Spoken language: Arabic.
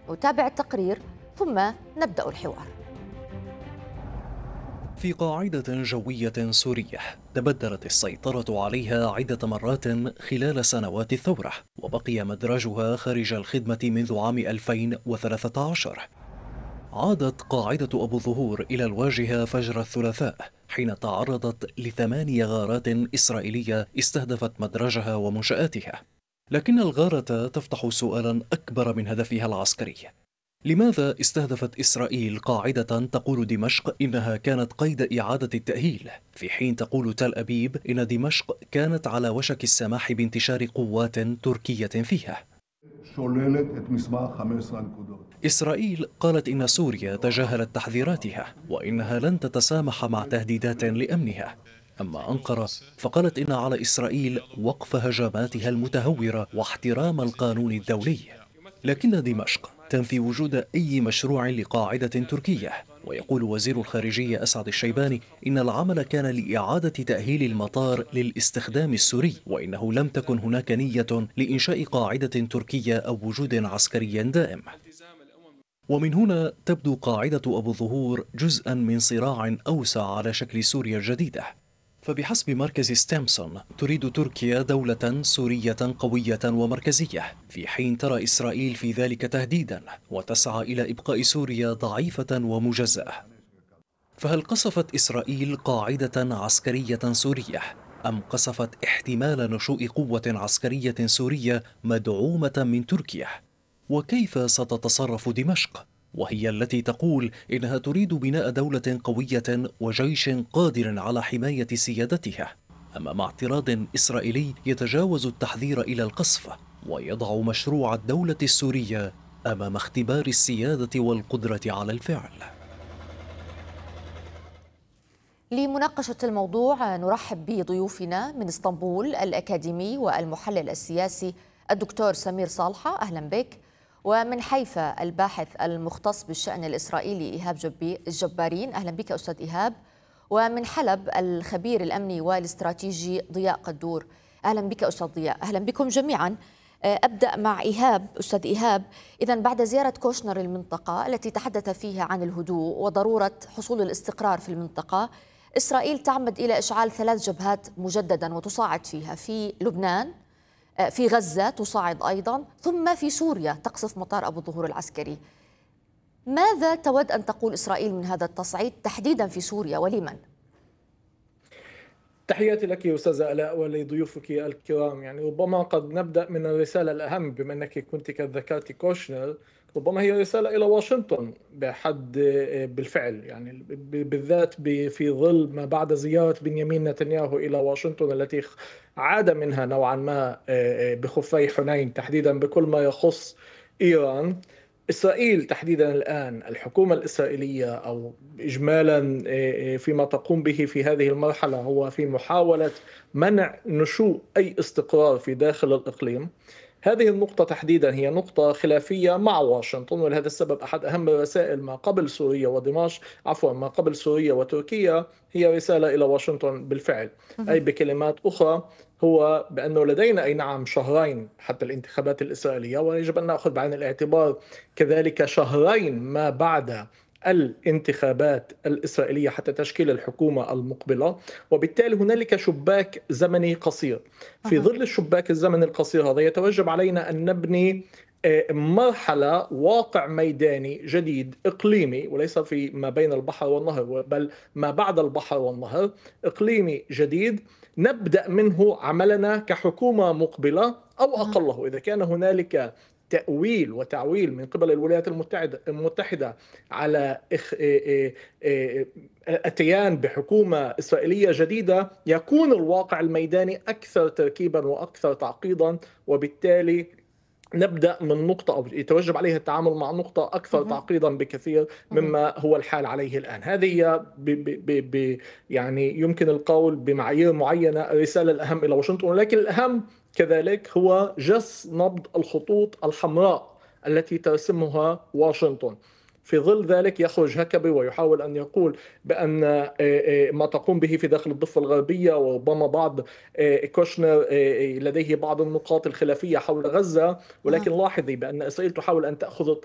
نتابع التقرير ثم نبدأ الحوار. في قاعدة جوية سورية تبدلت السيطرة عليها عدة مرات خلال سنوات الثورة، وبقي مدرجها خارج الخدمة منذ عام 2013. عادت قاعدة أبو ظهور إلى الواجهة فجر الثلاثاء حين تعرضت ل8 غارات إسرائيلية استهدفت مدرجها ومنشآتها. لكن الغارة تفتح سؤالا أكبر من هدفها العسكري: لماذا استهدفت إسرائيل قاعدة تقول دمشق إنها كانت قيد إعادة التأهيل، في حين تقول تل أبيب إن دمشق كانت على وشك السماح بانتشار قوات تركية فيها؟ إسرائيل قالت إن سوريا تجاهلت تحذيراتها وإنها لن تتسامح مع تهديدات لأمنها. أما أنقرة فقالت إن على إسرائيل وقف هجماتها المتهورة واحترام القانون الدولي. لكن دمشق تنفي وجود أي مشروع لقاعدة تركية، ويقول وزير الخارجية أسعد الشيباني إن العمل كان لإعادة تأهيل المطار للاستخدام السوري، وإنه لم تكن هناك نية لإنشاء قاعدة تركية أو وجود عسكري دائم. ومن هنا تبدو قاعدة أبو ظهور جزءا من صراع أوسع على شكل سوريا الجديدة. فبحسب مركز ستامسون تريد تركيا دولة سورية قوية ومركزية، في حين ترى إسرائيل في ذلك تهديدا وتسعى إلى إبقاء سوريا ضعيفة ومجزأة. فهل قصفت إسرائيل قاعدة عسكرية سورية، أم قصفت احتمال نشوء قوة عسكرية سورية مدعومة من تركيا؟ وكيف ستتصرف دمشق، وهي التي تقول إنها تريد بناء دولة قوية وجيش قادر على حماية سيادتها، أمام اعتراض إسرائيلي يتجاوز التحذير إلى القصف ويضع مشروع الدولة السورية أمام اختبار السيادة والقدرة على الفعل؟ لمناقشة الموضوع نرحب بضيوفنا من اسطنبول الأكاديمي والمحلل السياسي الدكتور سمير صالحة، أهلا بك. ومن حيفا الباحث المختص بالشأن الإسرائيلي إيهاب الجبارين، أهلا بك أستاذ إيهاب. ومن حلب الخبير الأمني والاستراتيجي ضياء قدور، أهلا بك أستاذ ضياء. أهلا بكم جميعا. أبدأ مع إيهاب. أستاذ إيهاب، إذن بعد زيارة كوشنر المنطقة التي تحدث فيها عن الهدوء وضرورة حصول الاستقرار في المنطقة، إسرائيل تعمد إلى إشعال 3 جبهات مجددا وتصاعد فيها: في لبنان، في غزة تصاعد أيضا، ثم في سوريا تقصف مطار أبو الظهور العسكري. ماذا تود أن تقول إسرائيل من هذا التصعيد تحديدا في سوريا ولمن؟ تحياتي لك أستاذة آلاء ولضيوفك الكرام. ربما قد نبدأ من الرسالة الأهم، بما أنك كنت قد ذكرت كوشنر. ربما هي رسالة إلى واشنطن بحد بالفعل، بالذات في ظل ما بعد زيارة بنيامين نتنياهو إلى واشنطن التي عاد منها نوعا ما بخفي حنين، تحديدا بكل ما يخص إيران. إسرائيل تحديدا الآن، الحكومة الإسرائيلية أو إجمالا فيما تقوم به في هذه المرحلة هو في محاولة منع نشوء أي استقرار في داخل الإقليم. هذه النقطة تحديدا هي نقطة خلافية مع واشنطن، ولهذا السبب أحد أهم الرسائل ما قبل سوريا ودمشق، ما قبل سوريا وتركيا، هي رسالة إلى واشنطن بالفعل. أي بكلمات أخرى هو بأنه لدينا أي نعم شهرين حتى الانتخابات الإسرائيلية، ويجب أن نأخذ بعين الاعتبار كذلك شهرين ما بعد الانتخابات الإسرائيلية حتى تشكيل الحكومة المقبلة، وبالتالي هنالك شباك زمني قصير. في ظل الشباك الزمني القصير هذا يتوجب علينا أن نبني مرحلة واقع ميداني جديد إقليمي، وليس في ما بين البحر والنهر بل ما بعد البحر والنهر، إقليمي جديد نبدأ منه عملنا كحكومة مقبلة، أو أقله إذا كان هنالك تأويل وتعويل من قبل الولايات المتحدة على الاتيان بحكومة إسرائيلية جديدة، يكون الواقع الميداني أكثر تركيبا وأكثر تعقيدا، وبالتالي نبدأ من نقطة أو يتوجب عليها التعامل مع نقطة أكثر تعقيدا بكثير مما هو الحال عليه الآن. هذه هي يمكن القول بمعايير معينة الرسالة الأهم إلى واشنطن، ولكن الأهم كذلك هو جس نبض الخطوط الحمراء التي ترسمها واشنطن. في ظل ذلك يخرج هكبي ويحاول أن يقول بأن ما تقوم به في داخل الضفة الغربية، وربما بعض كوشنر لديه بعض النقاط الخلافية حول غزة، ولكن لاحظي بأن إسرائيل تحاول أن تأخذ